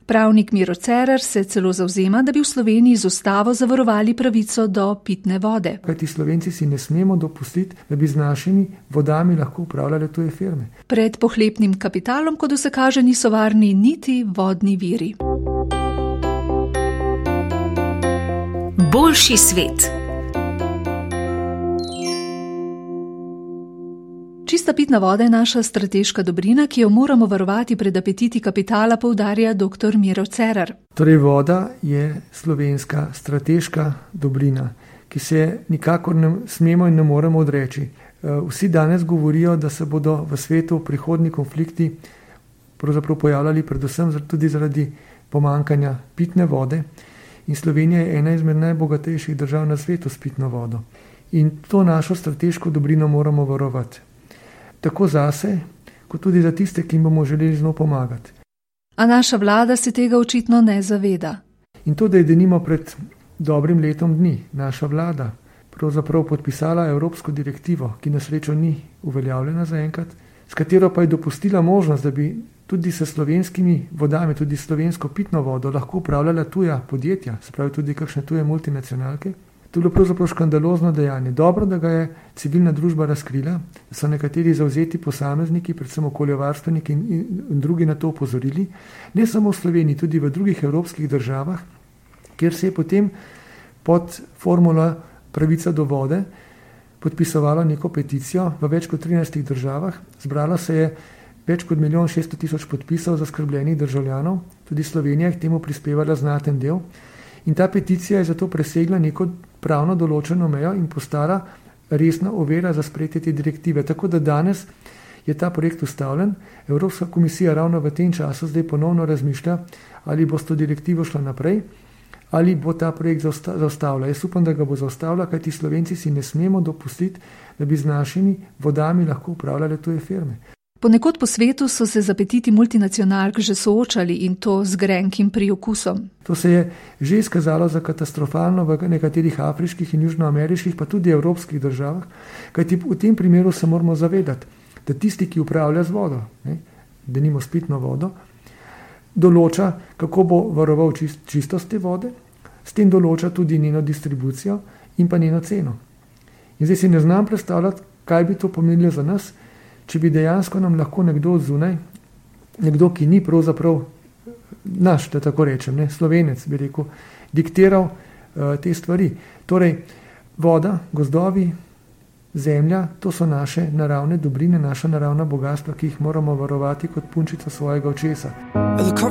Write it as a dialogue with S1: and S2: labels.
S1: Pravnik Miro Cerar se celo zavzema, da bi v Sloveniji z ustavo zavarovali pravico do pitne vode.
S2: Kajti Slovenci si ne smemo dopustiti, da bi z našimi vodami lahko upravljale tuje firme.
S1: Pred pohlepnim kapitalom, kot se kaže, niso varni niti vodni viri.
S3: Boljši svet.
S1: Čista pitna voda je naša strateška dobrina, ki jo moramo varovati pred apetiti kapitala, poudarja dr. Miro Cerar.
S2: Torej, voda je slovenska strateška dobrina, ki se nikakor ne smemo in ne moremo odreči. Vsi danes govorijo, da se bodo v svetu prihodnji konflikti pravzaprav pojavljali predvsem tudi zaradi pomankanja pitne vode. In Slovenija je ena izmed najbogatejših držav na svetu s pitno vodo. In to našo strateško dobrino moramo varovati. Tako zase, kot tudi za tiste, ki jim bomo želeli z njo pomagati.
S1: A naša vlada se tega očitno ne zaveda.
S2: In to, da je denimo pred dobrim letom dni naša vlada pravzaprav podpisala evropsko direktivo, ki na srečo ni uveljavljena zaenkrat, s katero pa je dopustila možnost, da bi tudi s slovenskimi vodami, tudi slovensko pitno vodo lahko upravljala tuja podjetja, se pravi tudi kakšne tuje multinacionalke. To je bilo pravzaprav škandalozno dejanje. Dobro, da ga je civilna družba razkrila, da so nekateri zavzeti posamezniki, predvsem okoljevarstveniki in drugi na to opozorili, ne samo v Sloveniji, tudi v drugih evropskih državah, kjer se je potem pod formulo pravica do vode podpisovalo neko peticijo v več kot 13 državah. Zbralo se je več kot 1.600.000 podpisov zaskrbljenih državljanov, tudi Slovenija je k temu prispevala znaten del. In ta peticija je zato presegla neko pravno določeno mejo in postala resna ovira za sprejetje te direktive. Tako da danes je ta projekt ustavljen. Evropska komisija ravno v tem času zdaj ponovno razmišlja, ali bo s to direktivo šla naprej, ali bo ta projekt zaustavila. Jaz upam, da ga bo zaustavila, kajti Slovenci si ne smemo dopustiti, da bi z našimi vodami lahko upravljale tuje firme.
S1: Ponekod po svetu so se z apetiti multinacionalk že soočali in to z grenkim priokusom.
S2: To se je že izkazalo za katastrofalno v nekaterih afriških in južnoameriških, pa tudi evropskih državah, kajti v tem primeru se moramo zavedati, da tisti, ki upravlja z vodo, denimo s pitno vodo, določa, kako bo varoval čistost te vode, s tem določa tudi njeno distribucijo in pa njeno ceno. In zdaj si ne znam predstavljati, kaj bi to pomenilo za nas, če bi dejansko nam lahko nekdo zunaj, nekdo, ki ni pravzaprav naš, da tako rečem, Slovenec, bi rekel, diktiral te stvari. Torej, voda, gozdovi, zemlja, to so naše naravne dobrine, naša naravna bogatstva, ki jih moramo varovati kot punčico svojega očesa.